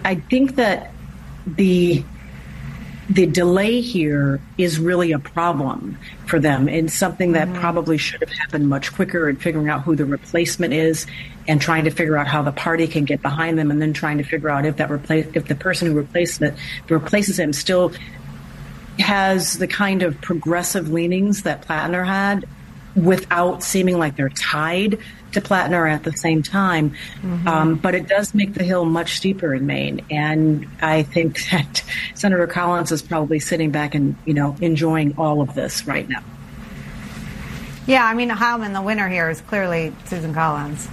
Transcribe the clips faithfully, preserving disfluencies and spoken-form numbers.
I think that the the delay here is really a problem for them, and something that mm-hmm. probably should have happened much quicker in figuring out who the replacement is and trying to figure out how the party can get behind them, and then trying to figure out if that replace if the person who replaced it, replaces him still has the kind of progressive leanings that Plattner had without seeming like they're tied to Plattner at the same time. Mm-hmm. Um, but it does make the hill much steeper in Maine. And I think that Senator Collins is probably sitting back and, you know, enjoying all of this right now. Yeah, I mean, Heilman, the winner here is clearly Susan Collins.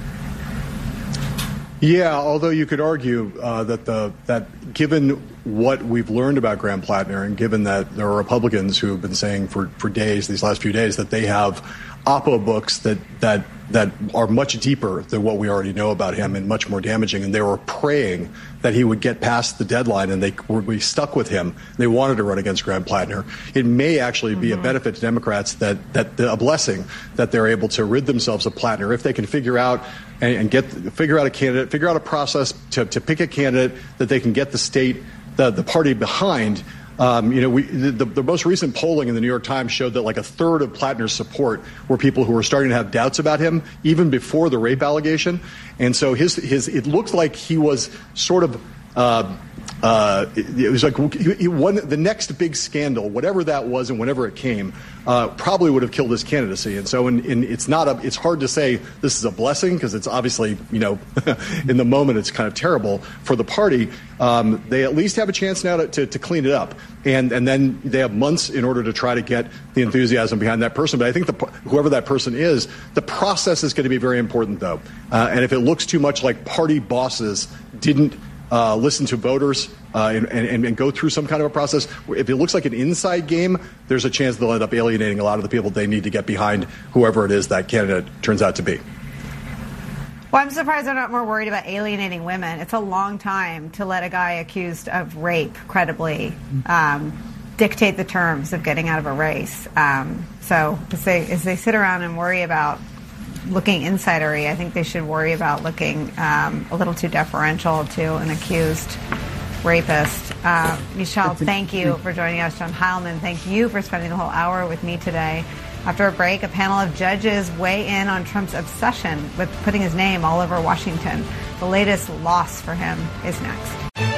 Yeah, although you could argue uh, that the that given what we've learned about Graham Plattner, and given that there are Republicans who have been saying for, for days, these last few days, that they have Oppo books that that that are much deeper than what we already know about him and much more damaging, and they were praying that he would get past the deadline and they would be stuck with him. They wanted to run against Graham Plattner. It may actually be mm-hmm. a benefit to Democrats, that that a blessing that they're able to rid themselves of Plattner if they can figure out and, and get figure out a candidate, figure out a process to, to pick a candidate that they can get the state, the, the party behind. Um, you know, we, the, the most recent polling in the New York Times showed that like a third of Plattner's support were people who were starting to have doubts about him even before the rape allegation. And so his his it looked like he was sort of uh, uh, it, it was like he, he won the next big scandal, whatever that was, and whenever it came, uh, probably would have killed his candidacy. And so, in, in, it's not a, it's hard to say this is a blessing, because it's obviously, you know, in the moment it's kind of terrible for the party. Um, they at least have a chance now to, to, to clean it up, and and then they have months in order to try to get the enthusiasm behind that person. But I think the, whoever that person is, the process is going to be very important, though. Uh, and if it looks too much like party bosses didn't Uh, listen to voters uh, and, and, and go through some kind of a process, if it looks like an inside game, there's a chance they'll end up alienating a lot of the people they need to get behind whoever it is that candidate turns out to be. Well, I'm surprised they're not more worried about alienating women. It's a long time to let a guy accused of rape credibly um, dictate the terms of getting out of a race. Um, so as they, as they sit around and worry about looking insidery, I think they should worry about looking um, a little too deferential to an accused rapist. Uh, Michelle, thank you for joining us. John Heilman, thank you for spending the whole hour with me today. After a break, a panel of judges weigh in on Trump's obsession with putting his name all over Washington. The latest loss for him is next.